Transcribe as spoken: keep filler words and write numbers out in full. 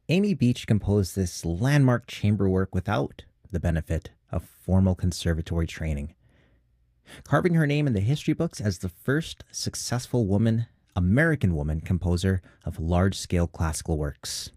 Amy Beach composed this landmark chamber work without the benefit of formal conservatory training, carving her name in the history books as the first successful woman, American woman composer of large scale classical works.